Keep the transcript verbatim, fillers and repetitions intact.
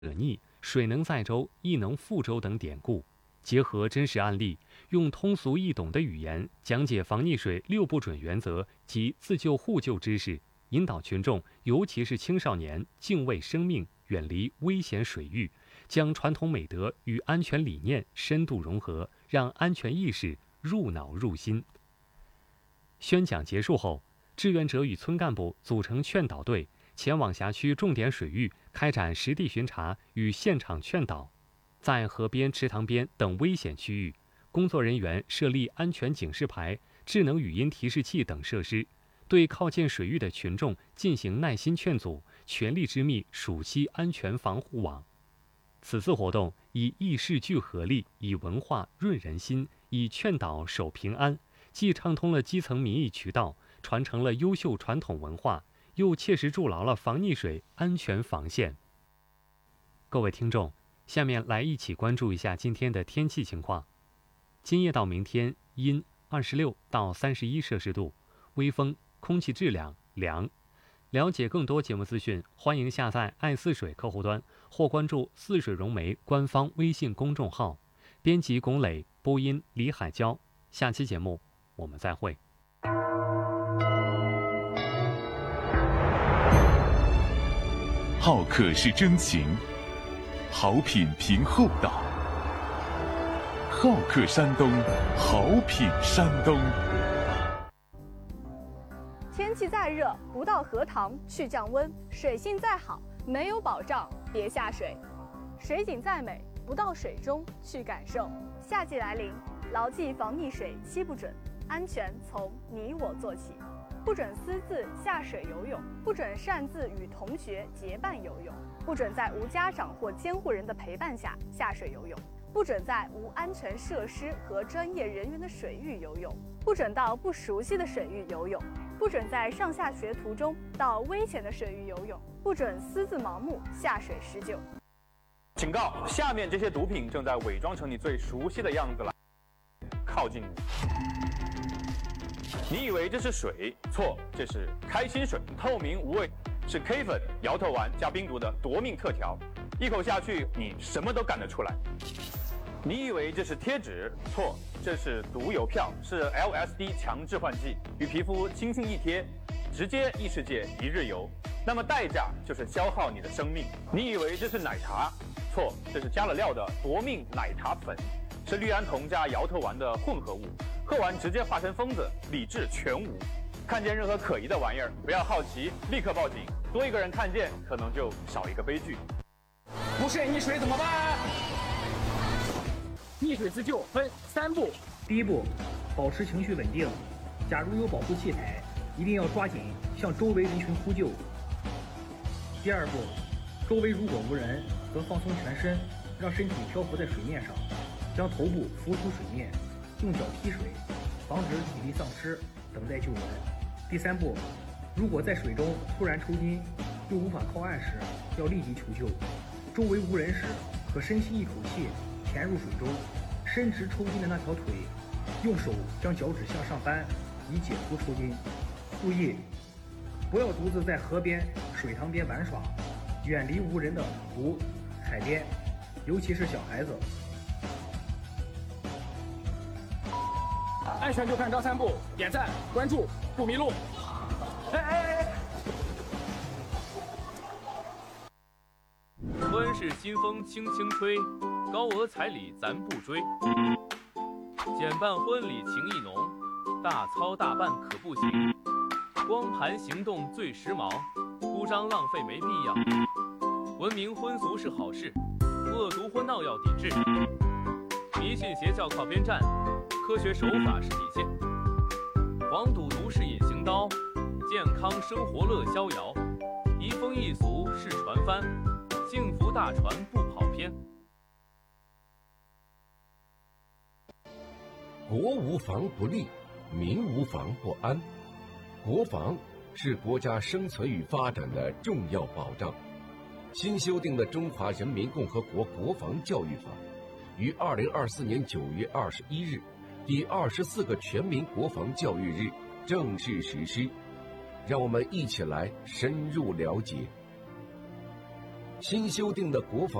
者逆、水能载舟，亦能覆舟等典故，结合真实案例，用通俗易懂的语言讲解防溺水六不准原则及自救互救知识，引导群众，尤其是青少年敬畏生命，远离危险水域，将传统美德与安全理念深度融合，让安全意识入脑入心。宣讲结束后，志愿者与村干部组成劝导队，前往辖区重点水域开展实地巡查与现场劝导。在河边、池塘边等危险区域，工作人员设立安全警示牌、智能语音提示器等设施，对靠近水域的群众进行耐心劝阻，全力织密暑期安全防护网。此次活动以义事聚合力，以文化润人心，以劝导守平安，既畅通了基层民意渠道，传承了优秀传统文化，又切实筑牢了防溺水安全防线。各位听众，下面来一起关注一下今天的天气情况。今夜到明天阴二十六到三十一摄氏度，微风，空气质量良。了解更多节目资讯，欢迎下载爱似水客户端或关注似水融媒官方微信公众号。编辑龚磊，播音李海娇。下期节目我们再会。 好客是真情，好品凭厚道。好客山东，好品山东。 天气再热，不到荷塘去降温；水性再好，没有保障别下水；水景再美，不到水中去感受。夏季来临，牢记防溺水七不准，安全从你我做起。不准私自下水游泳，不准擅自与同学结伴游泳，不准在无家长或监护人的陪伴下下水游泳，不准在无安全设施和专业人员的水域游泳，不准到不熟悉的水域游泳，不准在上下学途中到危险的水域游泳，不准私自盲目下水施救。 警告：下面这些毒品正在伪装成你最熟悉的样子来靠近你。你以为这是水？错，这是开心水，透明无味，是 K 粉、摇头丸加冰毒的夺命特调，一口下去你什么都干得出来。你以为这是贴纸？错，这是毒邮票，是 L S D 强致幻剂，与皮肤轻轻一贴，直接异世界一日游。那么代价就是消耗你的生命。你以为这是奶茶？错，这是加了料的夺命奶茶粉，是氯胺酮加摇头丸的混合物。喝完直接化成疯子，理智全无。看见任何可疑的玩意儿，不要好奇，立刻报警。多一个人看见，可能就少一个悲剧。 不慎溺水怎么办？溺水自救分三步。 第一步，保持情绪稳定。假如有保护器材，一定要抓紧向周围人群呼救。第二步，周围如果无人，则放松全身，让身体漂浮在水面上，将头部浮出水面。用脚踢水，防止体力丧失，等待救援。第三步，如果在水中突然抽筋，又无法靠岸时，要立即求救。周围无人时，可深吸一口气，潜入水中，伸直抽筋的那条腿，用手将脚趾向上扳，以解除抽筋。注意，不要独自在河边、水塘边玩耍，远离无人的湖、海边，尤其是小孩子。 安全就看张三步，点赞关注不迷路。哎哎哎！ 婚事新风轻轻吹，高额彩礼咱不追。简办婚礼情意浓，大操大办可不行。光盘行动最时髦，铺张浪费没必要。文明婚俗是好事，恶毒婚闹要抵制。迷信邪教靠边站，科学手法是底线。黄赌毒是隐形刀，健康生活乐逍遥。移风易俗是船帆，幸福大船不跑偏。 国无防不立，民无防不安。国防是国家生存与发展的重要保障。新修订的《中华人民共和国国防教育法》于二零二四年九月二十一日，第二十四个全民国防教育日正式实施。让我们一起来深入了解。 新修订的国防